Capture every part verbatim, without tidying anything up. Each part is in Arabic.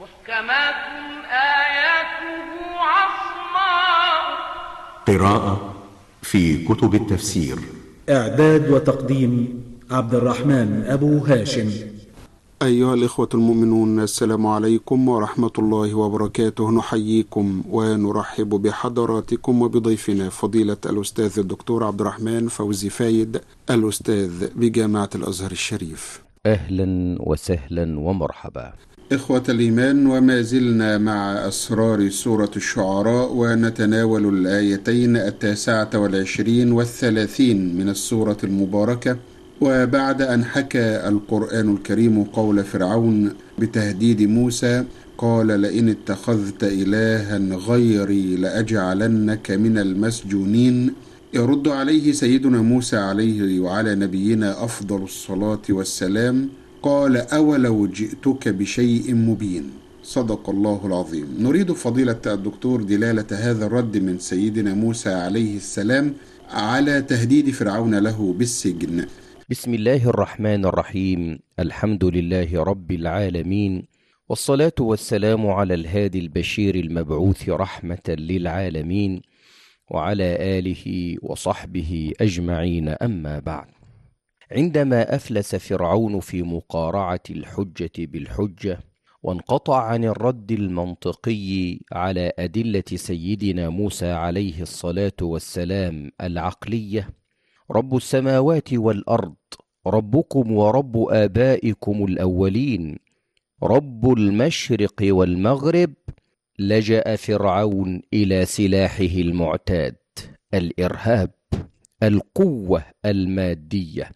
محكمات آياته عصماء. قراءة في كتب التفسير. إعداد وتقديم عبد الرحمن أبو هاشم. أيها الإخوة المؤمنون، السلام عليكم ورحمة الله وبركاته. نحييكم ونرحب بحضراتكم وبضيفنا فضيلة الأستاذ الدكتور عبد الرحمن فوزي فايد، الأستاذ بجامعة الأزهر الشريف. أهلا وسهلا ومرحبا. إخوة الإيمان، وما زلنا مع أسرار سورة الشعراء، ونتناول الآيتين التاسعة والعشرين والثلاثين من السورة المباركة. وبعد أن حكى القرآن الكريم قول فرعون بتهديد موسى، قال: لئن اتخذت إلها غيري لأجعلنك من المسجونين، يرد عليه سيدنا موسى عليه وعلى نبينا أفضل الصلاة والسلام، قال: أولو جئتك بشيء مبين. صدق الله العظيم. نريد فضيلة الدكتور دلالة هذا الرد من سيدنا موسى عليه السلام على تهديد فرعون له بالسجن. بسم الله الرحمن الرحيم. الحمد لله رب العالمين، والصلاة والسلام على الهادي البشير المبعوث رحمة للعالمين، وعلى آله وصحبه أجمعين. أما بعد، عندما أفلس فرعون في مقارعة الحجة بالحجة وانقطع عن الرد المنطقي على أدلة سيدنا موسى عليه الصلاة والسلام العقلية، رب السماوات والأرض، ربكم ورب آبائكم الأولين، رب المشرق والمغرب، لجأ فرعون إلى سلاحه المعتاد، الإرهاب، القوة المادية،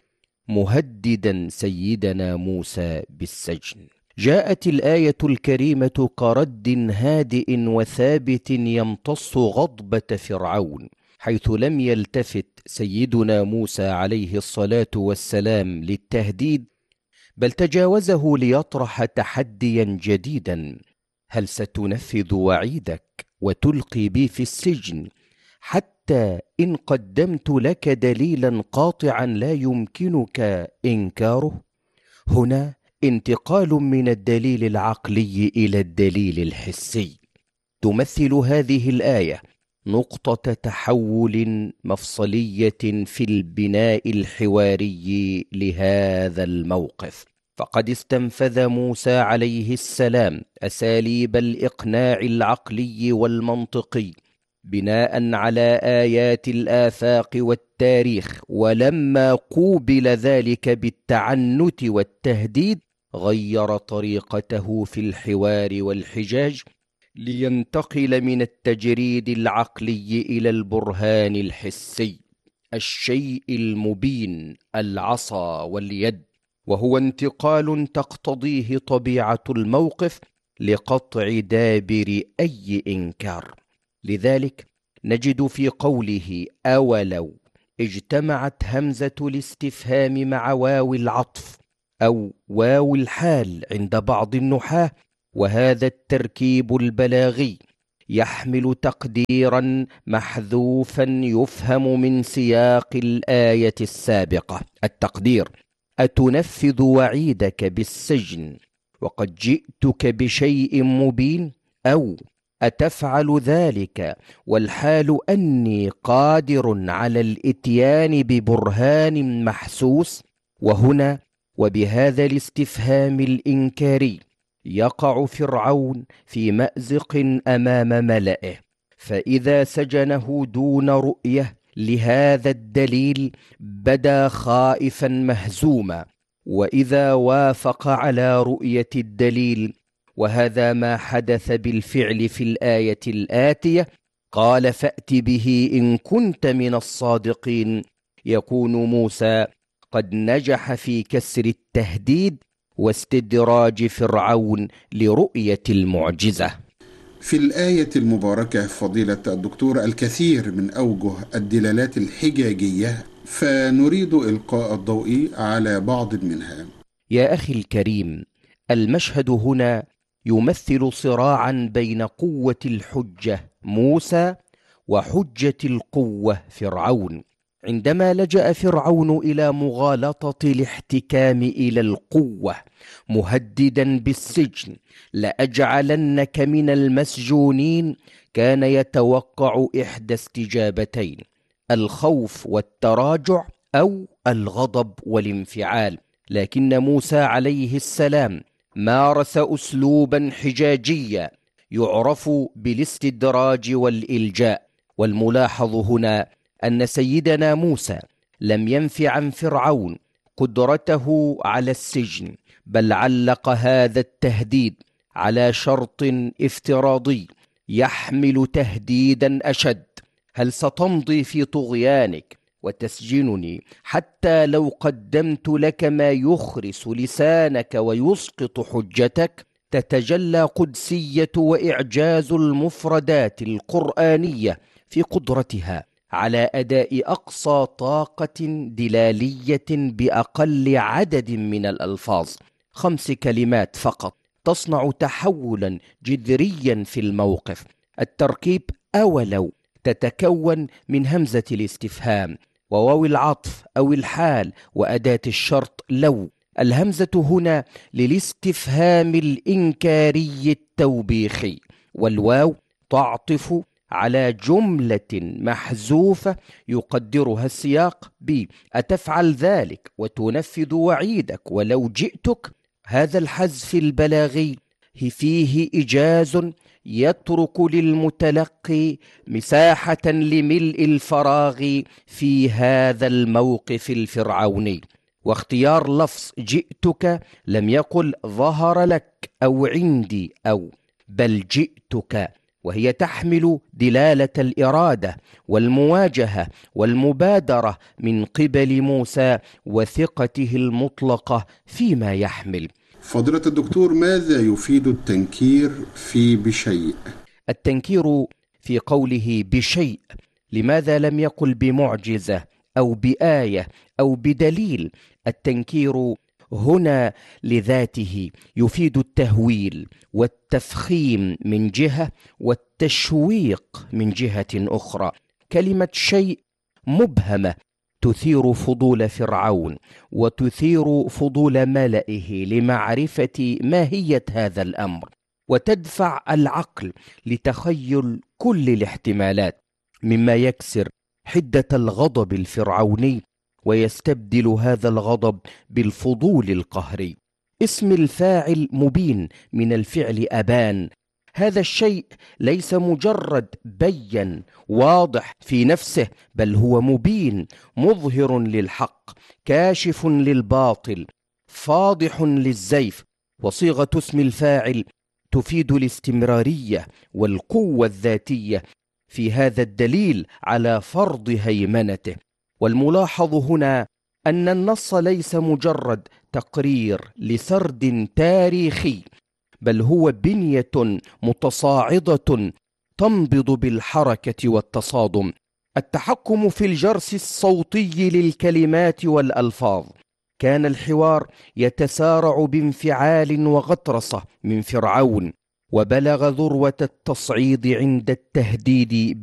مهددا سيدنا موسى بالسجن. جاءت الآية الكريمة كرد هادئ وثابت يمتص غضبة فرعون، حيث لم يلتفت سيدنا موسى عليه الصلاة والسلام للتهديد، بل تجاوزه ليطرح تحديا جديدا: هل ستنفذ وعيدك وتلقي بي في السجن حتى إن قدمت لك دليلا قاطعا لا يمكنك إنكاره؟ هنا انتقال من الدليل العقلي إلى الدليل الحسي. تمثل هذه الآية نقطة تحول مفصلية في البناء الحواري لهذا الموقف، فقد استنفذ موسى عليه السلام أساليب الإقناع العقلي والمنطقي بناء على آيات الآفاق والتاريخ، ولما قوبل ذلك بالتعنت والتهديد غير طريقته في الحوار والحجاج، لينتقل من التجريد العقلي إلى البرهان الحسي، الشيء المبين، العصا واليد، وهو انتقال تقتضيه طبيعة الموقف لقطع دابر أي إنكار. لذلك نجد في قوله أولو اجتمعت همزة الاستفهام مع واو العطف أو واو الحال عند بعض النحاة، وهذا التركيب البلاغي يحمل تقديرا محذوفا يفهم من سياق الآية السابقة. التقدير: أتنفذ وعيدك بالسجن وقد جئتك بشيء مبين، أو أتفعل ذلك والحال أني قادر على الإتيان ببرهان محسوس. وهنا وبهذا الاستفهام الإنكاري يقع فرعون في مأزق أمام ملئه، فإذا سجنه دون رؤية لهذا الدليل بدا خائفا مهزوما، وإذا وافق على رؤية الدليل، وهذا ما حدث بالفعل في الآية الآتية، قال: فأت به إن كنت من الصادقين، يكون موسى قد نجح في كسر التهديد واستدراج فرعون لرؤية المعجزة. في الآية المباركة فضيلة الدكتور الكثير من أوجه الدلالات الحجاجية، فنريد إلقاء الضوء على بعض منها. يا أخي الكريم، المشهد هنا يمثل صراعا بين قوة الحجة موسى وحجة القوة فرعون، عندما لجأ فرعون إلى مغالطة الاحتكام إلى القوة مهددا بالسجن لأجعلنك من المسجونين، كان يتوقع إحدى استجابتين: الخوف والتراجع أو الغضب والانفعال. لكن موسى عليه السلام مارس أسلوبا حجاجيا يعرف بالاستدراج والإلجاء. والملاحظ هنا أن سيدنا موسى لم ينف عن فرعون قدرته على السجن، بل علق هذا التهديد على شرط افتراضي يحمل تهديدا أشد: هل ستمضي في طغيانك وتسجنني حتى لو قدمت لك ما يخرس لسانك ويسقط حجتك؟ تتجلى قدسية وإعجاز المفردات القرآنية في قدرتها على أداء أقصى طاقة دلالية بأقل عدد من الألفاظ. خمس كلمات فقط تصنع تحولا جذريا في الموقف. التركيب أولو تتكون من همزة الاستفهام وواو العطف أو الحال وأداة الشرط لو. الهمزة هنا للاستفهام الإنكاري التوبيخي، والواو تعطف على جملة محذوفة يقدرها السياق ب أتفعل ذلك وتنفذ وعيدك ولو جئتك. هذا الحذف البلاغي فيه إيجاز يترك للمتلقي مساحة لملء الفراغ في هذا الموقف الفرعوني. واختيار لفظ جئتك لم يقل ظهر لك أو عندي أو، بل جئتك، وهي تحمل دلالة الإرادة والمواجهة والمبادرة من قبل موسى وثقته المطلقة فيما يحمل. فضيلة الدكتور، ماذا يفيد التنكير في بشيء؟ التنكير في قوله بشيء، لماذا لم يقل بمعجزة أو بآية أو بدليل؟ التنكير هنا لذاته يفيد التهويل والتفخيم من جهة والتشويق من جهة أخرى. كلمة شيء مبهمة تثير فضول فرعون وتثير فضول ملئه لمعرفة ماهية هذا الأمر، وتدفع العقل لتخيل كل الاحتمالات، مما يكسر حدة الغضب الفرعوني ويستبدل هذا الغضب بالفضول القهري. اسم الفاعل مبين من الفعل أبان. هذا الشيء ليس مجرد بين واضح في نفسه، بل هو مبين مظهر للحق كاشف للباطل فاضح للزيف. وصيغة اسم الفاعل تفيد الاستمرارية والقوة الذاتية في هذا الدليل على فرض هيمنته. والملاحظ هنا أن النص ليس مجرد تقرير لسرد تاريخي، بل هو بنية متصاعدة تنبض بالحركة والتصادم. التحكم في الجرس الصوتي للكلمات والألفاظ. كان الحوار يتسارع بانفعال وغطرسة من فرعون، وبلغ ذروة التصعيد عند التهديد